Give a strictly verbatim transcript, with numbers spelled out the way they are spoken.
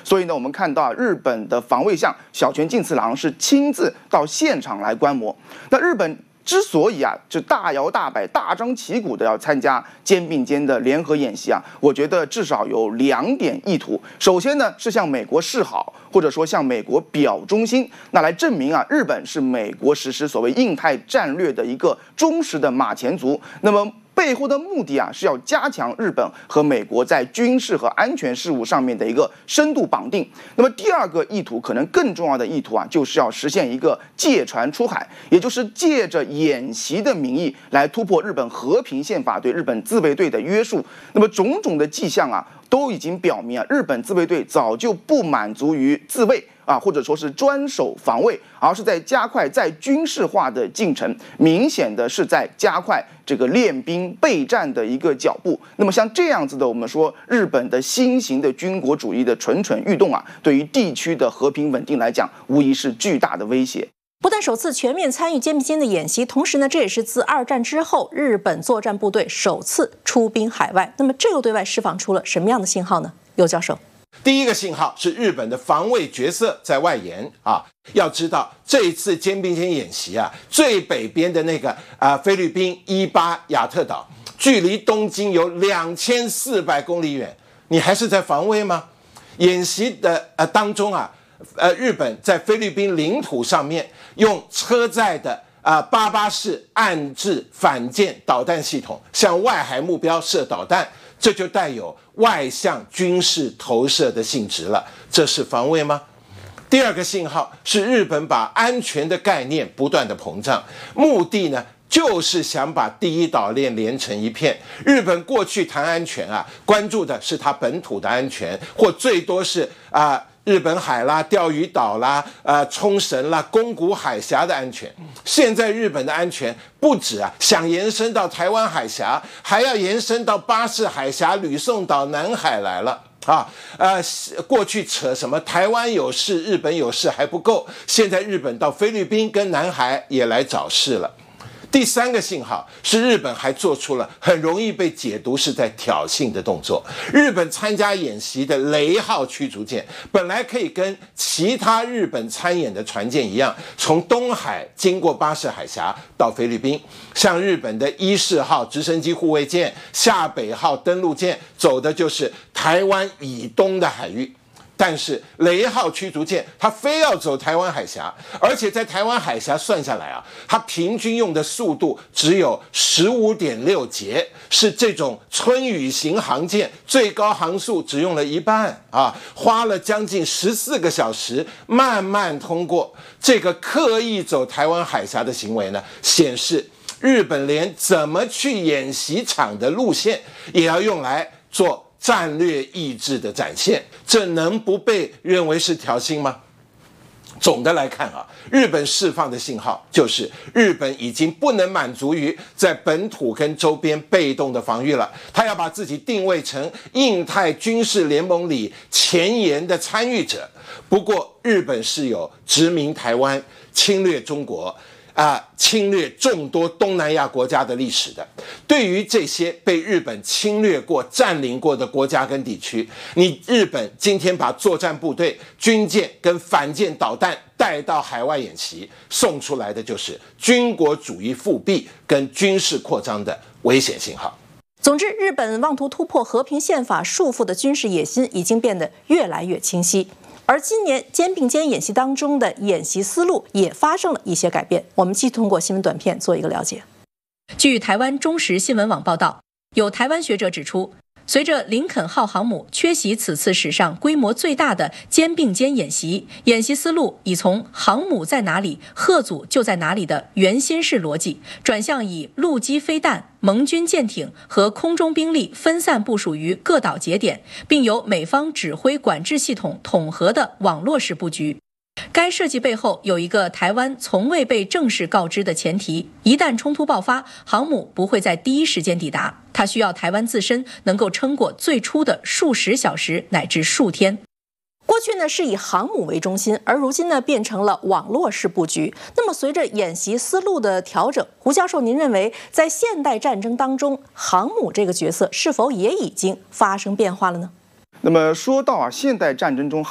所以呢，我们看到日本的防卫相小泉进次郎是亲自到现场来观摩。那日本之所以啊，就大摇大摆、大张旗鼓的要参加肩并肩的联合演习啊，我觉得至少有两点意图。首先呢，是向美国示好，或者说向美国表忠心，那来证明啊，日本是美国实施所谓印太战略的一个忠实的马前卒。那么背后的目的啊，是要加强日本和美国在军事和安全事务上面的一个深度绑定。那么第二个意图，可能更重要的意图啊，就是要实现一个借船出海，也就是借着演习的名义来突破日本和平宪法对日本自卫队的约束。那么种种的迹象啊，都已经表明啊，日本自卫队早就不满足于自卫啊，或者说是专守防卫，而是在加快在军事化的进程，明显的是在加快这个练兵备战的一个脚步。那么像这样子的，我们说日本的新型的军国主义的蠢蠢欲动啊，对于地区的和平稳定来讲，无疑是巨大的威胁。 不但首次全面参与肩并肩的演习，同时呢，这也是自二战之后日本作战部队首次出兵海外。那么这又对外释放出了什么样的信号呢？尤教授。 第一个信号是日本的防卫角色在外延啊，要知道这一次肩并肩演习啊，最北边的那个啊菲律宾伊巴亚特岛，距离东京有两千四百公里远，你还是在防卫吗？演习的呃当中啊，呃日本在菲律宾领土上面用车载的啊八八式岸置反舰导弹系统向外海目标射导弹。这就带有外向军事投射的性质了，这是防卫吗？第二个信号是日本把安全的概念不断的膨胀，目的呢就是想把第一岛链连成一片。日本过去谈安全啊，关注的是它本土的安全，或最多是啊。呃日本海啦、钓鱼岛啦、呃冲绳啦、宫古海峡的安全，现在日本的安全不止啊，想延伸到台湾海峡，还要延伸到巴士海峡、吕宋岛、南海来了啊！呃，过去扯什么台湾有事、日本有事还不够，现在日本到菲律宾跟南海也来找事了。第三个信号是日本还做出了很容易被解读是在挑衅的动作。日本参加演习的雷号驱逐舰本来可以跟其他日本参演的船舰一样，从东海经过巴士海峡到菲律宾，像日本的伊势号直升机护卫舰、下北号登陆舰走的就是台湾以东的海域。但是雷号驱逐舰它非要走台湾海峡，而且在台湾海峡算下来啊，它平均用的速度只有 十五点六节，是这种春雨型航舰最高航速只用了一半啊，花了将近十四个小时慢慢通过。这个刻意走台湾海峡的行为呢，显示日本连怎么去演习场的路线也要用来做战略意志的展现，这能不被认为是挑衅吗？总的来看啊，日本释放的信号就是日本已经不能满足于在本土跟周边被动的防御了，他要把自己定位成印太军事联盟里前沿的参与者。不过，日本是有殖民台湾、侵略中国。啊，侵略众多东南亚国家的历史的，对于这些被日本侵略过、占领过的国家跟地区，你日本今天把作战部队、军舰跟反舰导弹带到海外演习，送出来的就是军国主义复辟跟军事扩张的危险信号。 总之，日本妄图突破和平宪法束缚的军事野心已经变得越来越清晰。而今年肩并肩演习当中的演习思路也发生了一些改变，我们继续通过新闻短片做一个了解。据台湾中时新闻网报道，有台湾学者指出，随着林肯号航母缺席此次史上规模最大的肩并肩演习，演习思路已从航母在哪里，贺祖就在哪里的圆心式逻辑，转向以陆基飞弹、盟军舰艇和空中兵力分散部署于各岛节点，并由美方指挥管制系统统合的网络式布局。该设计背后有一个台湾从未被正式告知的前提：一旦冲突爆发，航母不会在第一时间抵达，它需要台湾自身能够撑过最初的数十小时乃至数天。过去呢是以航母为中心，而如今呢变成了网络式布局。那么随着演习思路的调整，胡教授，您认为在现代战争当中，航母这个角色是否也已经发生变化了呢？ 那么说到啊，现代战争中